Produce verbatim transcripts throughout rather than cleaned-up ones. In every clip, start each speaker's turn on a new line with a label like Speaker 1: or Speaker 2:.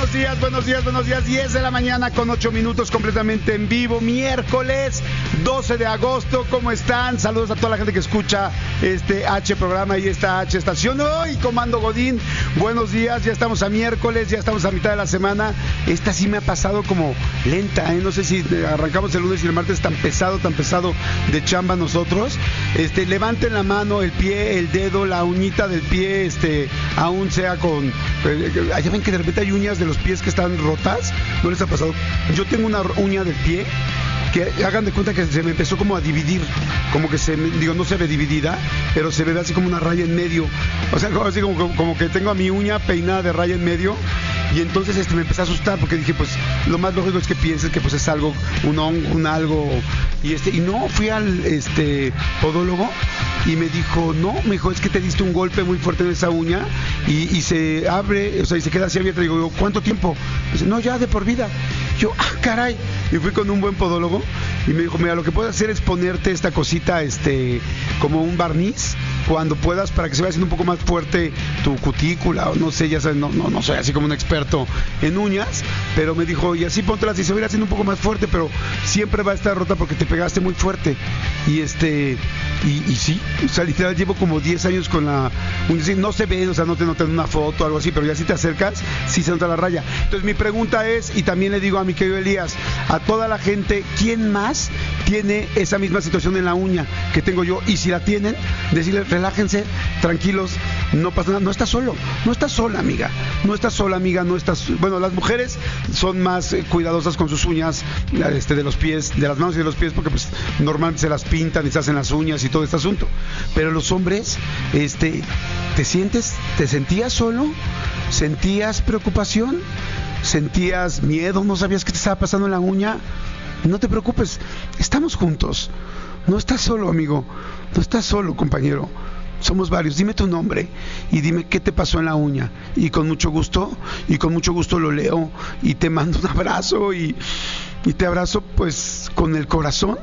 Speaker 1: buenos días, buenos días, buenos días. diez de la mañana con ocho minutos completamente en vivo. Miércoles doce de agosto. ¿Cómo están? Saludos a toda la gente que escucha este H programa y esta H estación. Hoy, Comando Godín. Buenos días. Ya estamos a miércoles, ya estamos a mitad de la semana. Esta sí me ha pasado como lenta, ¿eh? No sé si arrancamos el lunes y el martes tan pesado, tan pesado de chamba nosotros. Este, levanten la mano, el pie, el dedo, la uñita del pie, este, aún sea con... Eh, allá ven que de repente hay uñas de los pies que están rotas. ¿No les ha pasado? Yo tengo una uña del pie que hagan de cuenta que se me empezó como a dividir, como que se, digo, no se ve dividida, pero se ve así como una raya en medio, o sea, así como, como que tengo a mi uña peinada de raya en medio, y entonces este me empecé a asustar porque dije, pues lo más lógico es que pienses que pues es algo, un hongo, un algo, y este, y no, fui al este podólogo y me dijo, no, me dijo, es que te diste un golpe muy fuerte en esa uña y, y se abre, o sea, y se queda así abierta. Y digo, ¿cuánto tiempo? Dice, no, ya de por vida. Yo, ah, caray. Y fui con un buen podólogo y me dijo, mira, lo que puedes hacer es ponerte esta cosita, este, como un barniz, cuando puedas, para que se vaya haciendo un poco más fuerte tu cutícula, o no sé, ya sabes, no, no, no soy así como un experto en uñas, pero me dijo, y así póntelas y se va a ir haciendo un poco más fuerte, pero siempre va a estar rota porque te pegaste muy fuerte. Y este, y, y sí, o sea, literal llevo como diez años con la uña, no se ve, o sea, no te notan una foto o algo así, pero ya si te acercas, sí se nota la raya. Entonces mi pregunta es, y también le digo a mi querido Elías, a toda la gente, ¿quién más tiene esa misma situación en la uña que tengo yo? Y si la tienen, decirles, relájense, tranquilos, no pasa nada, no estás solo, no estás sola, amiga, no estás sola, amiga, no estás, bueno, las mujeres son más eh, cuidadosas con sus uñas, este, de los pies, de las manos y de los pies, porque pues normalmente se las pintan y se hacen las uñas y todo este asunto, pero los hombres, este, ¿te sientes, te sentías solo? ¿Sentías preocupación? ¿Sentías miedo? ¿No sabías qué te estaba pasando en la uña? No te preocupes, estamos juntos. No estás solo, amigo. No estás solo, compañero. Somos varios. Dime tu nombre y dime qué te pasó en la uña. Y con mucho gusto, y con mucho gusto lo leo y te mando un abrazo y, y te abrazo pues con el corazón,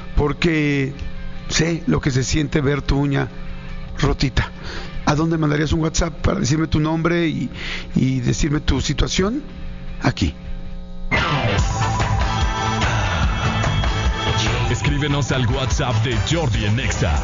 Speaker 1: porque sé lo que se siente ver tu uña rotita. ¿A dónde mandarías un WhatsApp para decirme tu nombre y, y decirme tu situación? Aquí.
Speaker 2: Escríbenos al WhatsApp de Jordi en Nexa.